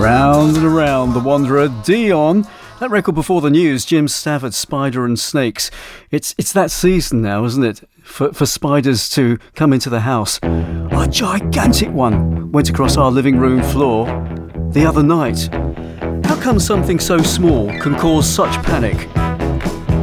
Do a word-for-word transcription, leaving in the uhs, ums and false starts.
Round and around, the wanderer Dion. That record before the news, Jim Stafford, Spider and Snakes. It's it's that season now, isn't it? For, for spiders to come into the house. A gigantic one went across our living room floor the other night. How come something so small can cause such panic?